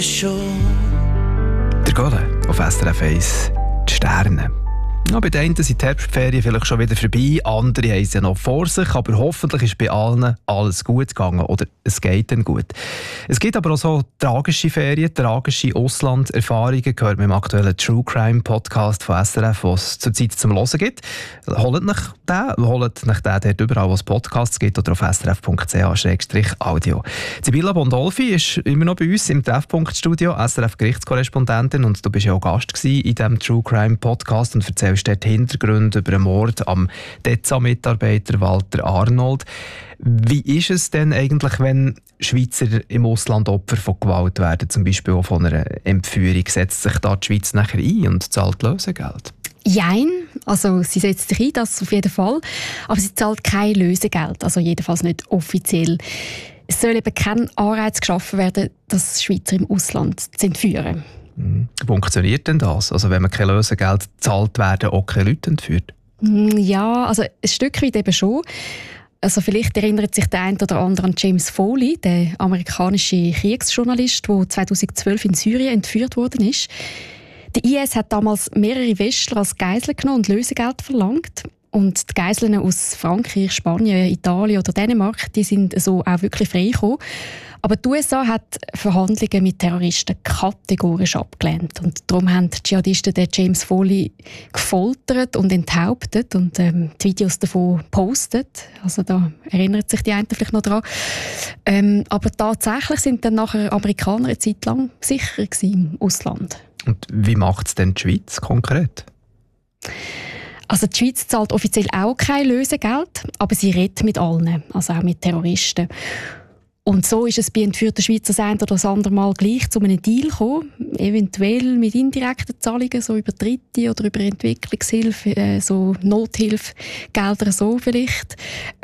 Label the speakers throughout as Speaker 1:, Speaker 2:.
Speaker 1: Der Gole auf SRF 1, die Sterne. Ja, bei den einen sind die Herbstferien vielleicht schon wieder vorbei, andere haben sie noch vor sich, aber hoffentlich ist bei allen alles gut gegangen oder es geht dann gut. Es gibt aber auch so tragische Ferien, tragische Auslanderfahrungen, gehört mit dem aktuellen True Crime Podcast von SRF, den es zurzeit zum Hören gibt. Holt euch den dort überall, wo es Podcasts gibt oder auf srf.ch/audio. Sibylla Bondolfi ist immer noch bei uns im Treffpunktstudio, SRF-Gerichtskorrespondentin, und du bist ja auch Gast gewesen in diesem True Crime Podcast und erzählst dort Hintergründe über den Mord am DEZA-Mitarbeiter Walter Arnold. Wie ist es denn eigentlich, wenn Schweizer im Ausland Opfer von Gewalt werden, zum Beispiel auch von einer Entführung? Setzt sich da die Schweiz nachher ein und zahlt Lösegeld?
Speaker 2: Jein, also sie setzt sich ein, das auf jeden Fall, aber sie zahlt kein Lösegeld, also jedenfalls nicht offiziell. Es soll eben kein Anreiz geschaffen werden, das Schweizer im Ausland zu entführen.
Speaker 1: Funktioniert denn das? Also wenn man kein Lösegeld zahlt, werden auch keine Leute entführt?
Speaker 2: Ja, also ein Stück weit eben schon. Also vielleicht erinnert sich der eine oder andere an James Foley, der amerikanische Kriegsjournalist, der 2012 in Syrien entführt worden ist. Der IS hat damals mehrere Westler als Geisel genommen und Lösegeld verlangt. Und die Geiseln aus Frankreich, Spanien, Italien oder Dänemark, die sind so auch wirklich freigekommen. Aber die USA hat Verhandlungen mit Terroristen kategorisch abgelehnt. Und darum haben die Dschihadisten den James Foley gefoltert und enthauptet und die Videos davon gepostet. Also da erinnert sich die einen vielleicht noch dran. Aber tatsächlich sind dann nachher Amerikaner eine Zeit lang sicher im Ausland.
Speaker 1: Und wie macht es denn die Schweiz konkret?
Speaker 2: Also die Schweiz zahlt offiziell auch kein Lösegeld, aber sie redet mit allen, also auch mit Terroristen. Und so ist es bei entführten Schweizer das ein oder das andere Mal gleich zu einem Deal gekommen, eventuell mit indirekten Zahlungen, so über Dritte oder über Entwicklungshilfe, so Nothilfegelder so vielleicht.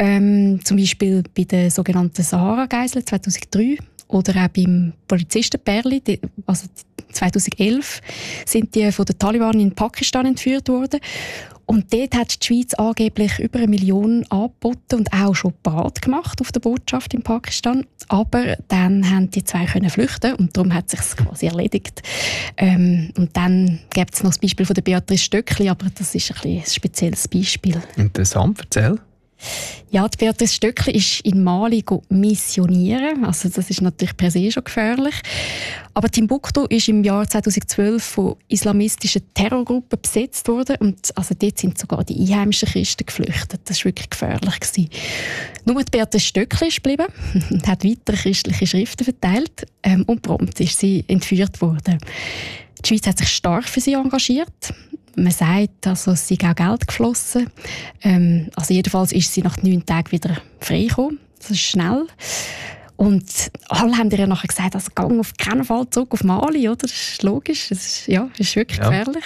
Speaker 2: Zum Beispiel bei den sogenannten Sahara-Geiseln 2003 oder auch beim Polizisten Perli, also 2011 sind die von den Taliban in Pakistan entführt worden. Und dort hat die Schweiz angeblich über 1 Million angeboten und auch schon parat gemacht auf der Botschaft in Pakistan. Aber dann haben die zwei können flüchten und darum hat es sich quasi erledigt. Und dann gibt es noch das Beispiel von der Beatrice Stöckli, aber das ist ein spezielles Beispiel.
Speaker 1: Interessant, erzähl.
Speaker 2: Ja, die Beatrice Stöckli ist in Mali missionieren. Also das ist natürlich per se schon gefährlich. Aber Timbuktu ist im Jahr 2012 von islamistischen Terrorgruppen besetzt worden. Und also dort sind sogar die einheimischen Christen geflüchtet. Das war wirklich gefährlich gewesen. Nur die Beatrice Stöckli ist geblieben und hat weitere christliche Schriften verteilt. Und prompt ist sie entführt worden. Die Schweiz hat sich stark für sie engagiert. Man sagt, also es sei auch Geld geflossen. Also jedenfalls ist sie nach 9 Tagen wieder freigekommen. Das ist schnell. Und alle haben ihr ja nachher gesagt, also gang auf keinen Fall zurück auf Mali, oder? Das ist logisch, das ist wirklich gefährlich.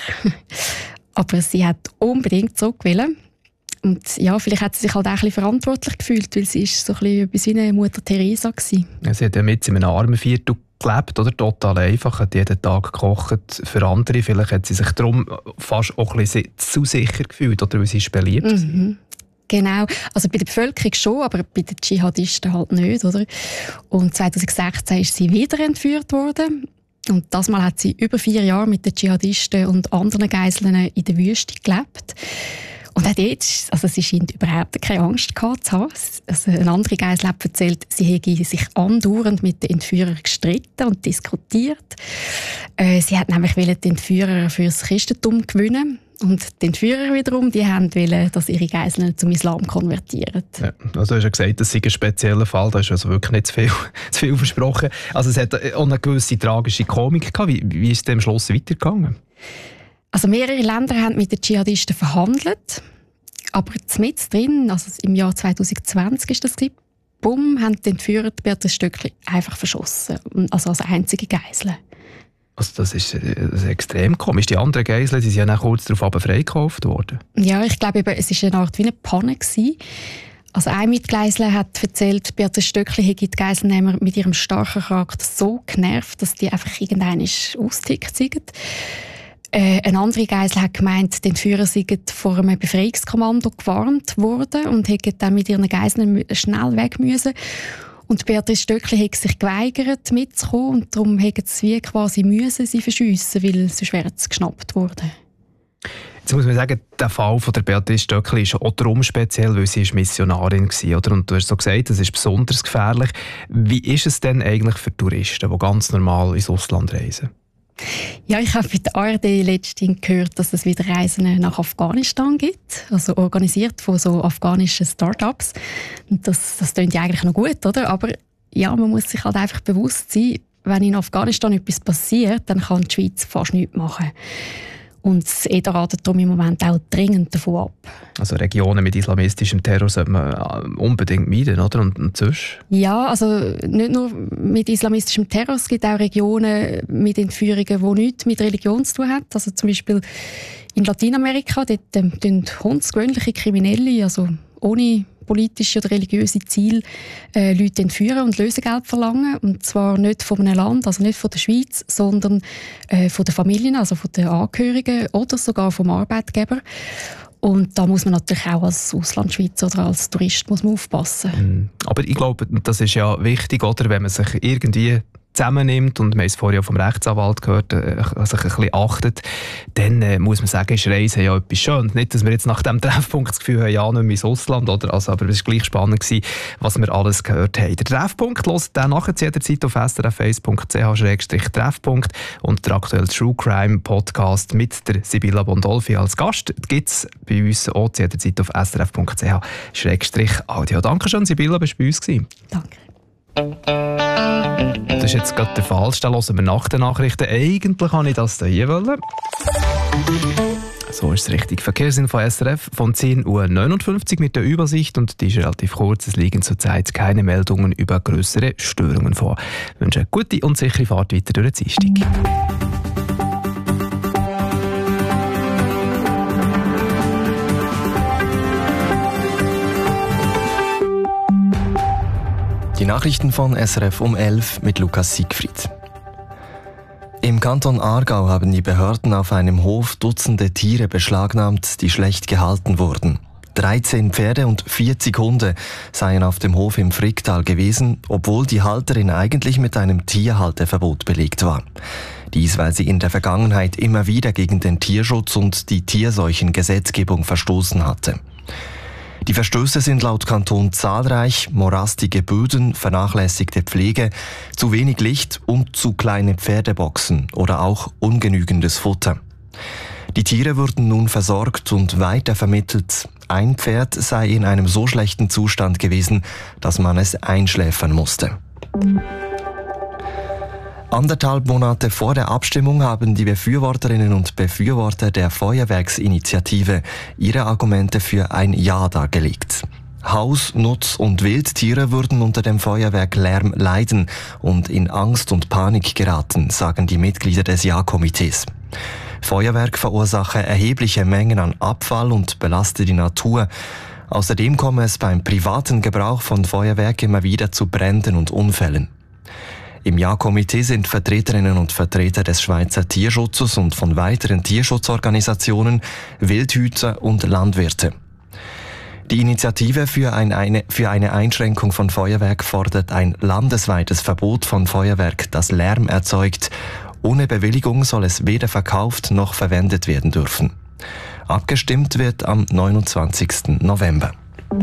Speaker 2: Aber sie hat unbedingt zurückgewollt. Und ja, vielleicht hat sie sich halt auch ein bisschen verantwortlich gefühlt, weil sie ist so ein bisschen wie eine Mutter Teresa gewesen. Ja,
Speaker 1: sie hat ja mit in einem Armenviertel gelebt, oder? Total einfach, hat jeden Tag gekocht für andere. Vielleicht hat sie sich darum fast auch ein bisschen zu sicher gefühlt, oder weil sie ist beliebt.
Speaker 2: Genau, also bei der Bevölkerung schon, aber bei den Dschihadisten halt nicht, oder? Und 2016 ist sie wieder entführt worden. Und das Mal hat sie über 4 Jahre mit den Dschihadisten und anderen Geiseln in der Wüste gelebt. Und auch dort, also sie scheint überhaupt keine Angst gehabt zu haben. Also eine andere Geisel hat erzählt, sie hätte sich andauernd mit den Entführern gestritten und diskutiert. Sie hat nämlich die Entführer fürs Christentum gewinnen. Und die Entführer wiederum, die wollten, dass ihre Geiseln zum Islam konvertieren.
Speaker 1: Ja, also du hast ja gesagt, das sei ein spezieller Fall, da ist also wirklich nicht zu viel versprochen. Also es hat auch eine gewisse tragische Komik gehabt. Wie ist es am Schluss weitergegangen?
Speaker 2: Also mehrere Länder haben mit den Dschihadisten verhandelt, aber mitten drin, also im Jahr 2020 ist das gewesen, bumm, haben die Entführer Beatrice Stöckli einfach verschossen, also als einzige Geisel.
Speaker 1: Also das ist extrem komisch. Die anderen Geiseln, die sind ja dann kurz darauf freigekauft worden.
Speaker 2: Ja, ich glaube, es war eine Art wie eine Panne gewesen. Also ein Mitgeisler hat erzählt, Beatrice Stöckli hätte die Geiselnehmer mit ihrem starken Charakter so genervt, dass die einfach irgendwann ausgetickt sind. Eine andere Geisel hat gemeint, die Entführer seien vor einem Befreiungskommando gewarnt worden und hätten dann mit ihren Geiseln schnell weg müssen. Und Beatrice Stöckli hat sich geweigert, mitzukommen. Und darum mussten sie quasi sie verschiessen, weil sonst wären sie geschnappt worden.
Speaker 1: Jetzt muss man sagen, der Fall von der Beatrice Stöckli ist auch darum speziell, weil sie Missionarin war. Oder? Und du hast so gesagt, das ist besonders gefährlich. Wie ist es denn eigentlich für Touristen, die ganz normal ins Ausland reisen?
Speaker 2: Ja, ich habe bei der ARD letztens gehört, dass es wieder Reisen nach Afghanistan gibt, also organisiert von so afghanischen Start-ups. Und das klingt ja eigentlich noch gut, oder? Aber ja, man muss sich halt einfach bewusst sein, wenn in Afghanistan etwas passiert, dann kann die Schweiz fast nichts machen. Und das EDA ratet darum im Moment auch dringend davon ab. Also
Speaker 1: Regionen mit islamistischem Terror sollte man unbedingt meiden, oder? Und sonst?
Speaker 2: Ja, also nicht nur mit islamistischem Terror, es gibt auch Regionen mit Entführungen, die nichts mit Religion zu tun haben. Also zum Beispiel in Lateinamerika, dort hundsgewöhnliche Kriminelle, also ohne politische oder religiöse Ziele, Leute entführen und Lösegeld verlangen. Und zwar nicht von einem Land, also nicht von der Schweiz, sondern von den Familien, also von den Angehörigen oder sogar vom Arbeitgeber. Und da muss man natürlich auch als Auslandschweizer oder als Tourist muss man aufpassen.
Speaker 1: Aber ich glaube, das ist ja wichtig, oder, wenn man sich irgendwie zusammennimmt und wir haben es vorher ja vom Rechtsanwalt gehört, sich ein bisschen achtet, dann muss man sagen, ist Reisen ja etwas Schönes. Nicht, dass wir jetzt nach diesem Treffpunkt das Gefühl haben, ja, nicht mehr ins Ausland, oder? Also, aber es war gleich spannend, was wir alles gehört haben. Der Treffpunkt hört den nachher jederzeit auf srf1.ch/Treffpunkt und der aktuelle True Crime Podcast mit der Sibylla Bondolfi als Gast gibt es bei uns auch jederzeit auf srf.ch/audio. Dankeschön, Sibylla, bist du bei uns gewesen.
Speaker 2: Danke.
Speaker 1: Das ist jetzt gerade der Falsche, den hören wir nach den Nachrichten. Eigentlich wollte ich das hier wollen. So ist es richtig. Verkehrsinfo SRF von 10.59 Uhr mit der Übersicht und die ist relativ kurz. Es liegen zurzeit keine Meldungen über grössere Störungen vor. Ich wünsche eine gute und sichere Fahrt weiter durch den Dienstag.
Speaker 3: Die Nachrichten von SRF um 11 mit Lukas Siegfried. Im Kanton Aargau haben die Behörden auf einem Hof Dutzende Tiere beschlagnahmt, die schlecht gehalten wurden. 13 Pferde und 40 Hunde seien auf dem Hof im Fricktal gewesen, obwohl die Halterin eigentlich mit einem Tierhalteverbot belegt war. Dies, weil sie in der Vergangenheit immer wieder gegen den Tierschutz und die Tierseuchengesetzgebung verstoßen hatte. Die Verstöße sind laut Kanton zahlreich: morastige Böden, vernachlässigte Pflege, zu wenig Licht und zu kleine Pferdeboxen oder auch ungenügendes Futter. Die Tiere wurden nun versorgt und weitervermittelt. Ein Pferd sei in einem so schlechten Zustand gewesen, dass man es einschläfern musste. 1,5 Monate vor der Abstimmung haben die Befürworterinnen und Befürworter der Feuerwerksinitiative ihre Argumente für ein Ja dargelegt. Haus-, Nutz- und Wildtiere würden unter dem Feuerwerklärm leiden und in Angst und Panik geraten, sagen die Mitglieder des Ja-Komitees. Feuerwerk verursache erhebliche Mengen an Abfall und belaste die Natur. Außerdem komme es beim privaten Gebrauch von Feuerwerk immer wieder zu Bränden und Unfällen. Im Ja-Komitee sind Vertreterinnen und Vertreter des Schweizer Tierschutzes und von weiteren Tierschutzorganisationen, Wildhüter und Landwirte. Die Initiative für eine Einschränkung von Feuerwerk fordert ein landesweites Verbot von Feuerwerk, das Lärm erzeugt. Ohne Bewilligung soll es weder verkauft noch verwendet werden dürfen. Abgestimmt wird am 29. November.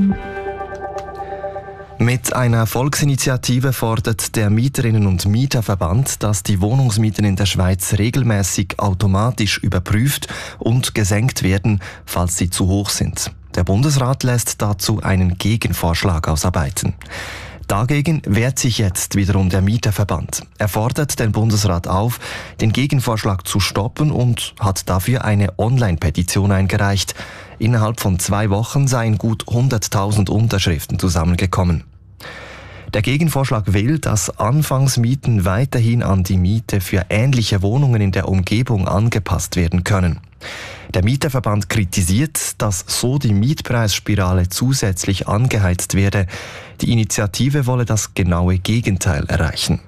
Speaker 3: Mit einer Volksinitiative fordert der Mieterinnen- und Mieterverband, dass die Wohnungsmieten in der Schweiz regelmäßig automatisch überprüft und gesenkt werden, falls sie zu hoch sind. Der Bundesrat lässt dazu einen Gegenvorschlag ausarbeiten. Dagegen wehrt sich jetzt wiederum der Mieterverband. Er fordert den Bundesrat auf, den Gegenvorschlag zu stoppen und hat dafür eine Online-Petition eingereicht. Innerhalb von 2 Wochen seien gut 100.000 Unterschriften zusammengekommen. Der Gegenvorschlag will, dass Anfangsmieten weiterhin an die Miete für ähnliche Wohnungen in der Umgebung angepasst werden können. Der Mieterverband kritisiert, dass so die Mietpreisspirale zusätzlich angeheizt werde. Die Initiative wolle das genaue Gegenteil erreichen.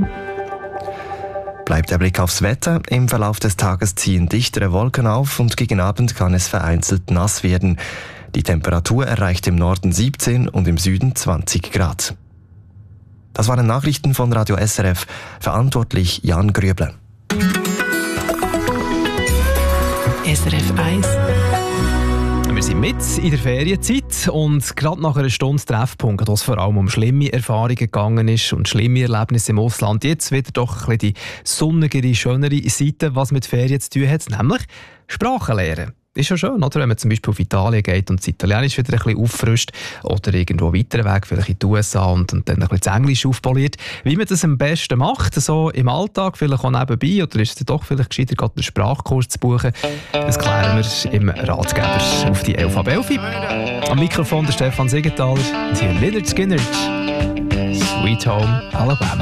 Speaker 3: Bleibt der Blick aufs Wetter. Im Verlauf des Tages ziehen dichtere Wolken auf und gegen Abend kann es vereinzelt nass werden. Die Temperatur erreicht im Norden 17 und im Süden 20 Grad. Das waren Nachrichten von Radio SRF. Verantwortlich Jan Grüble.
Speaker 4: SRF 1.
Speaker 1: Wir sind mit in der Ferienzeit und gerade nach einer Stunde Treffpunkt, wo es vor allem um schlimme Erfahrungen gegangen ist und schlimme Erlebnisse im Ausland, jetzt wieder doch ein bisschen die sonnigere, schönere Seite, was mit Ferien zu tun hat, nämlich Sprachen lernen. Ist ja schön, oder? Wenn man zum Beispiel auf Italien geht und das Italienisch wieder ein bisschen auffrischt oder irgendwo weiter weg, vielleicht in die USA und dann ein bisschen das Englisch aufpoliert. Wie man das am besten macht, so im Alltag, vielleicht auch nebenbei, oder ist es doch vielleicht gescheiter, gerade einen Sprachkurs zu buchen, das klären wir im Ratgeber auf die 11 ab 11. Am Mikrofon der Stefan Siegenthaler und hier Lynyrd Skynyrd, Sweet Home Alabama.